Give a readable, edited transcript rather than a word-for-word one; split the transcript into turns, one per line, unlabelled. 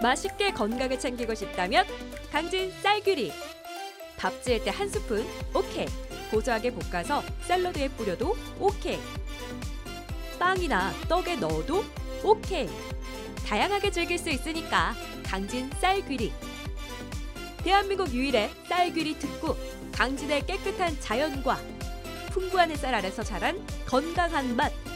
맛있게 건강을 챙기고 싶다면 강진 쌀귀리. 밥 지을 때 한 스푼 오케이. 고소하게 볶아서 샐러드에 뿌려도 오케이. 빵이나 떡에 넣어도 오케이. 다양하게 즐길 수 있으니까 강진 쌀귀리. 대한민국 유일의 쌀귀리 특구. 강진의 깨끗한 자연과 풍부한 햇살 아래서 자란 건강한 맛.